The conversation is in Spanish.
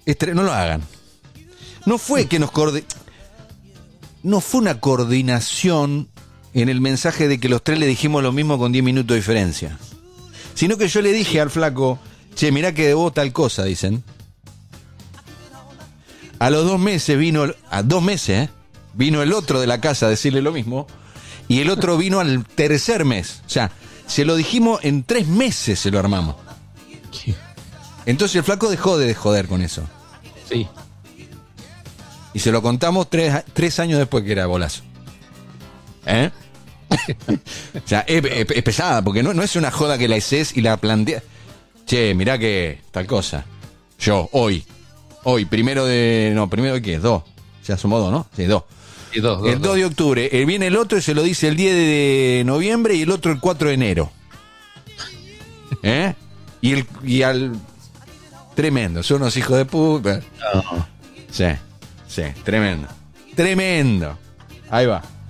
No lo hagan. No fue que no fue una coordinación en el mensaje de que los tres le dijimos lo mismo con 10 minutos de diferencia. Sino que yo le dije al flaco, che, mirá que de vos tal cosa, dicen. A los 2 meses vino el otro de la casa a decirle lo mismo, y el otro vino al tercer mes. O sea, se lo dijimos en 3 meses, se lo armamos. Entonces el flaco dejó de joder con eso. Sí. Y se lo contamos 3 años después que era bolazo. O sea, es pesada, porque no es una joda que la haces y la planteas. Che, mirá que tal cosa. Yo, hoy, primero de qué, 2. Ya somos 2, ¿no? Sí, 2. Y dos, el 2 de octubre. Viene el otro y se lo dice el 10 de noviembre y el otro el 4 de enero. Y al... Tremendo, son unos hijos de puta. No. Sí, tremendo. Tremendo. Ahí va.